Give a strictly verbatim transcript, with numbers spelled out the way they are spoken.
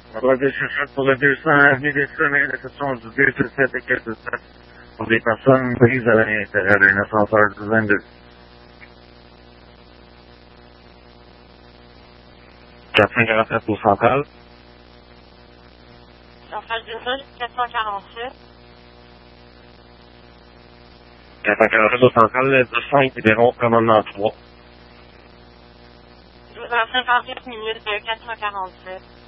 On doit aller chercher pour le deux cents avenue des Sommets, la section du deux sept sept et quatre sept pour des personnes prises à l'intérieur d'un ascenseur du vingt-deux. quatre cent quarante-sept au central. Centrale du Sud, quatre cent quarante-sept. quatre cent quarante-sept au central, le cinq, Libéron, commandement trois. Dans cinquante-huit minutes, quatre cent quarante-sept.